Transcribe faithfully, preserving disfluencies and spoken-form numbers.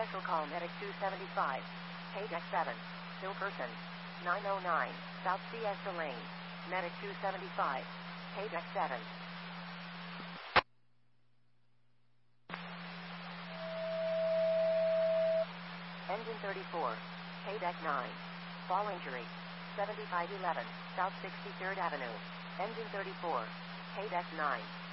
Special call Medic two seventy-five. Paydeck seven. Still person. nine oh nine. South Siesta Lane. Medic two seventy-five. Paydeck seven. Engine thirty-four. Paydeck nine. Fall injury. seventy-five eleven. South sixty-third Avenue. Engine thirty-four. Paydeck nine.